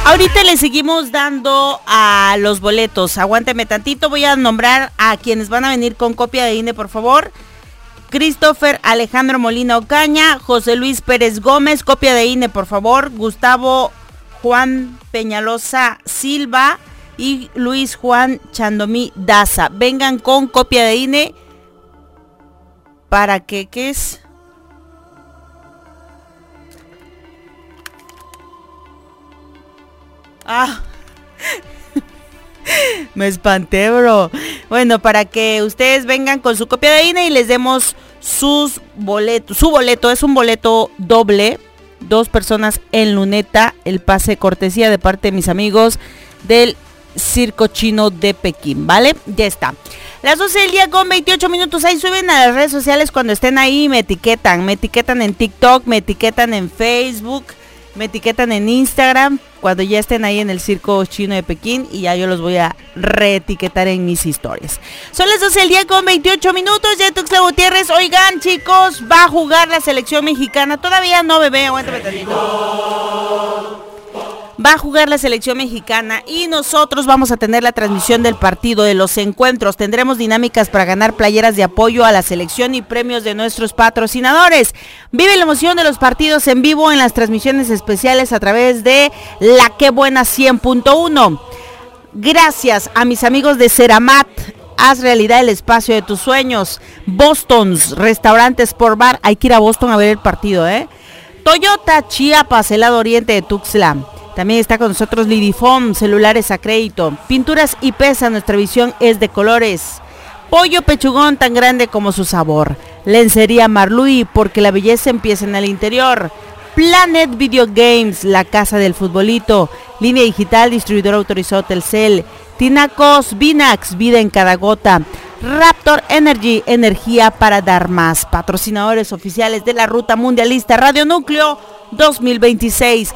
Ahorita le seguimos dando a los boletos. Aguánteme tantito, voy a nombrar a quienes van a venir con copia de INE, por favor. Christopher Alejandro Molina Ocaña, José Luis Pérez Gómez, copia de INE, por favor. Gustavo Juan Peñalosa Silva y Luis Juan Chandomí Daza. Vengan con copia de INE para que, ¿qué es? Me espanté, bro. Bueno, para que ustedes vengan con su copia de INE y les demos sus boletos. Su boleto es un boleto doble, 2 personas en luneta, el pase cortesía de parte de mis amigos del Circo Chino de Pekín, ¿vale? Ya está. Las 12 del día con 28 minutos. Ahí suben a las redes sociales cuando estén ahí, me etiquetan en TikTok, me etiquetan en Facebook, me etiquetan en Instagram cuando ya estén ahí en el Circo Chino de Pekín y ya yo los voy a reetiquetar en mis historias. Son las 12 del día con 28 minutos. Ya Tuxtla Gutiérrez. Oigan, chicos, va a jugar la selección mexicana. Todavía no, bebé, aguántame tantito. Va a jugar la selección mexicana y nosotros vamos a tener la transmisión del partido, de los encuentros. Tendremos dinámicas para ganar playeras de apoyo a la selección y premios de nuestros patrocinadores. Vive la emoción de los partidos en vivo en las transmisiones especiales a través de La Que Buena 100.1. Gracias a mis amigos de Ceramat. Haz realidad el espacio de tus sueños. Boston's, restaurante Sport Bar. Hay que ir a Boston a ver el partido, Toyota Chiapas, el lado oriente de Tuxtla. También está con nosotros Lidifom, celulares a crédito. Pinturas y Pesa, nuestra visión es de colores. Pollo Pechugón, tan grande como su sabor. Lencería Marluí, porque la belleza empieza en el interior. Planet Video Games, la casa del futbolito. Línea digital, distribuidor autorizado Telcel. Tinacos, Vinax, vida en cada gota. Raptor Energy, energía para dar más. Patrocinadores oficiales de la Ruta Mundialista Radio Núcleo 2026.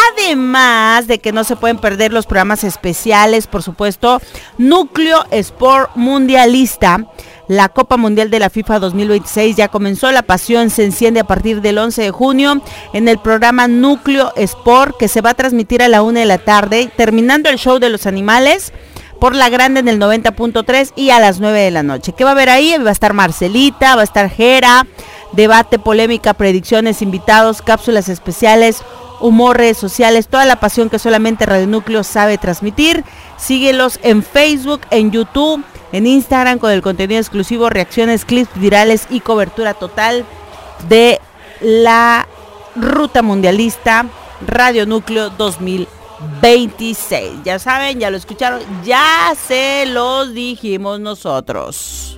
Además de que no se pueden perder los programas especiales, por supuesto, Núcleo Sport Mundialista. La Copa Mundial de la FIFA 2026 ya comenzó, la pasión se enciende a partir del 11 de junio en el programa Núcleo Sport, que se va a transmitir a la 1 de la tarde, terminando el show de los animales por La Grande en el 90.3 y a las 9 de la noche. ¿Qué va a haber ahí? Va a estar Marcelita, va a estar Jera, debate, polémica, predicciones, invitados, cápsulas especiales, humor, redes sociales, toda la pasión que solamente Radio Núcleo sabe transmitir. Síguelos en Facebook, en YouTube, en Instagram con el contenido exclusivo, reacciones, clips virales y cobertura total de la Ruta Mundialista Radio Núcleo 2026. Ya saben, ya lo escucharon, ya se los dijimos nosotros.